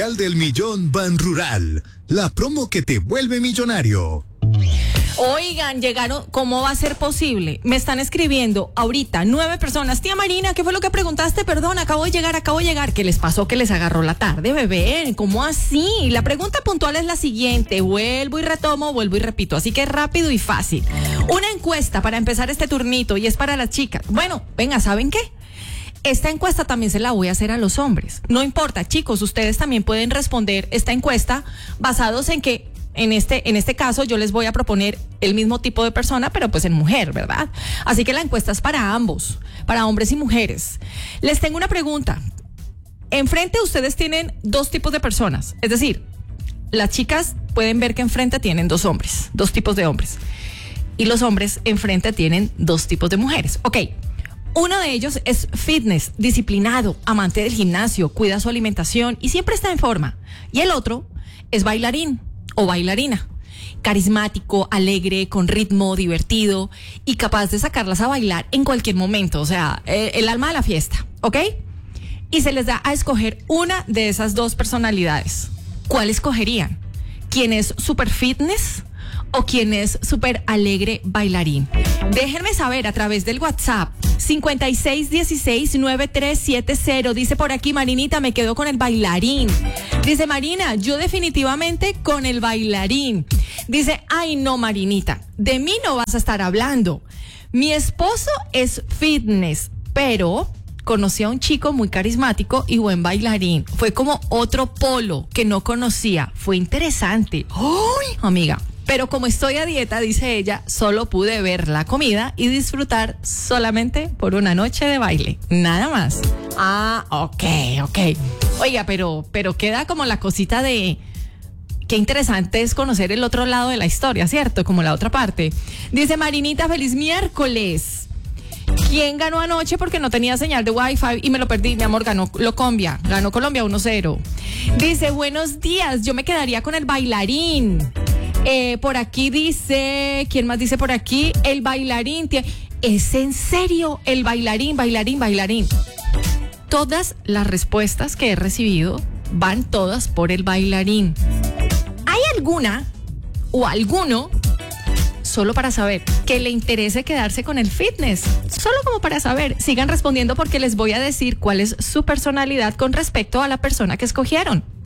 Especial del Millón Banrural. La promo que te vuelve millonario. Oigan, llegaron, ¿cómo va a ser posible? Me están escribiendo ahorita 9 personas. Tía Marina, ¿qué fue lo que preguntaste? Perdón, acabo de llegar. ¿Qué les pasó? ¿Que les agarró la tarde, bebé? ¿Cómo así? La pregunta puntual es la siguiente. Vuelvo y repito. Así que rápido y fácil. Una encuesta para empezar este turnito y es para las chicas. Bueno, venga, ¿saben qué? Esta encuesta también se la voy a hacer a los hombres. No importa, chicos, ustedes también pueden responder esta encuesta basados en que en este caso yo les voy a proponer el mismo tipo de persona, pero pues en mujer, ¿verdad? Así que la encuesta es para ambos, para hombres y mujeres. Les tengo una pregunta. Enfrente ustedes tienen 2 tipos de personas, es decir, las chicas pueden ver que enfrente tienen 2 hombres, 2 tipos de hombres, y los hombres enfrente tienen 2 tipos de mujeres. Ok. Uno de ellos es fitness, disciplinado, amante del gimnasio, cuida su alimentación y siempre está en forma. Y el otro es bailarín o bailarina, carismático, alegre, con ritmo, divertido y capaz de sacarlas a bailar en cualquier momento, o sea, el alma de la fiesta, ¿ok? Y se les da a escoger una de esas 2 personalidades. ¿Cuál escogerían? ¿Quién es super fitness o quién es súper alegre bailarín? Déjenme saber a través del WhatsApp 56169370. Dice por aquí Marinita, me quedo con el bailarín. Dice Marina, yo definitivamente con el bailarín. Dice, ay no Marinita, de mí no vas a estar hablando. Mi esposo es fitness, pero conocí a un chico muy carismático y buen bailarín. Fue como otro polo que no conocía. Fue interesante. ¡Ay, amiga! Pero como estoy a dieta, dice ella, solo pude ver la comida y disfrutar solamente por una noche de baile. Nada más. Ah, ok. Oiga, pero queda como la cosita de... Qué interesante es conocer el otro lado de la historia, ¿cierto? Como la otra parte. Dice Marinita, feliz miércoles. ¿Quién ganó anoche porque no tenía señal de Wi-Fi y me lo perdí? Mi amor, ganó Colombia 1-0. Dice, buenos días, yo me quedaría con el bailarín. Por aquí dice, ¿quién más dice por aquí? El bailarín. ¿Es en serio? El bailarín. Todas las respuestas que he recibido van todas por el bailarín. ¿Hay alguna o alguno, solo para saber, que le interese quedarse con el fitness? Solo como para saber. Sigan respondiendo porque les voy a decir cuál es su personalidad con respecto a la persona que escogieron.